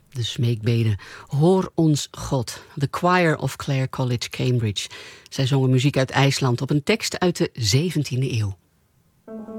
De smeekbede, hoor ons God. The Choir of Clare College, Cambridge. Zij zongen muziek uit IJsland op een tekst uit de 17e eeuw.